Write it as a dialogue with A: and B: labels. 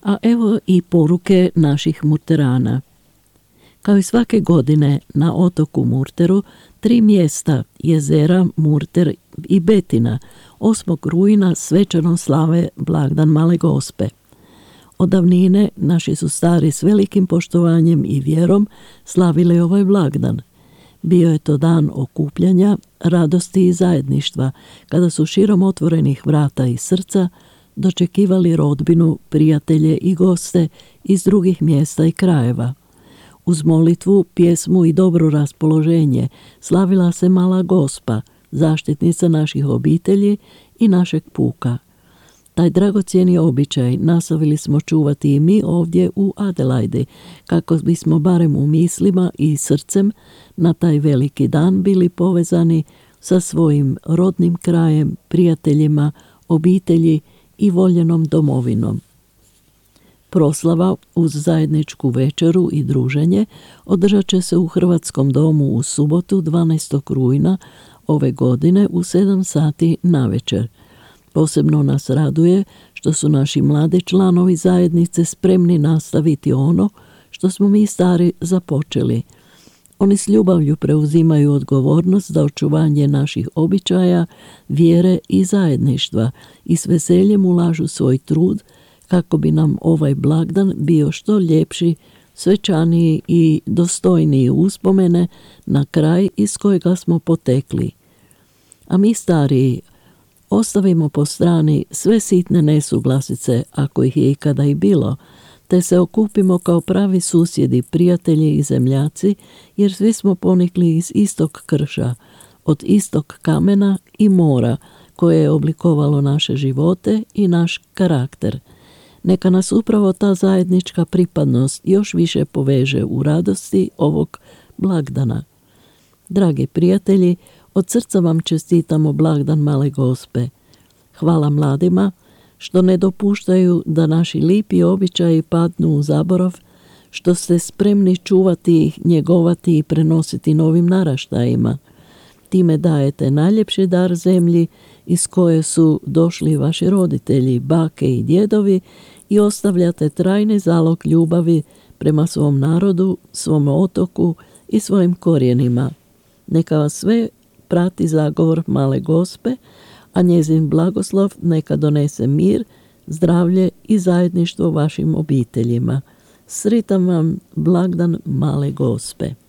A: A evo i poruke naših Murterana. Kao i svake godine na otoku Murteru 3 mjesta, jezera Murter i Betina, 8. rujna svečano slave blagdan Male Gospe. Od davnine naši su stari s velikim poštovanjem i vjerom slavili ovaj blagdan. Bio je to dan okupljanja, radosti i zajedništva, kada su širom otvorenih vrata i srca dočekivali rodbinu, prijatelje i goste iz drugih mjesta i krajeva. Uz molitvu, pjesmu i dobro raspoloženje slavila se Mala Gospa, zaštitnica naših obitelji i našeg puka. Taj dragocjeni običaj nastavili smo čuvati i mi ovdje u Adelaidi, kako bismo barem u mislima i srcem na taj veliki dan bili povezani sa svojim rodnim krajem, prijateljima, obitelji i voljenom domovinom. Proslava uz zajedničku večeru i druženje održat će se u Hrvatskom domu u subotu 12. rujna ove godine u 7 sati navečer. Posebno nas raduje što su naši mladi članovi zajednice spremni nastaviti ono što smo mi stari započeli. Oni s ljubavlju preuzimaju odgovornost za očuvanje naših običaja, vjere i zajedništva i s veseljem ulažu svoj trud kako bi nam ovaj blagdan bio što ljepši, svečaniji i dostojniji uspomene na kraj iz kojega smo potekli. A mi stariji ostavimo po strani sve sitne nesuglasice, ako ih je ikada i bilo, te se okupimo kao pravi susjedi, prijatelji i zemljaci, jer svi smo ponikli iz istog krša, od istog kamena i mora koje je oblikovalo naše živote i naš karakter. Neka nas upravo ta zajednička pripadnost još više poveže u radosti ovog blagdana. Dragi prijatelji, od srca vam čestitamo blagdan Male Gospe. Hvala mladima što ne dopuštaju da naši lipi običaji padnu u zaborav, što ste spremni čuvati ih, njegovati i prenositi novim naraštajima. Time dajete najljepši dar zemlji iz koje su došli vaši roditelji, bake i djedovi i ostavljate trajni zalog ljubavi prema svom narodu, svom otoku i svojim korijenima. Neka vas sve prati zagovor Male Gospe, a njezin blagoslov neka donese mir, zdravlje i zajedništvo vašim obiteljima. Sretan vam blagdan Male Gospe.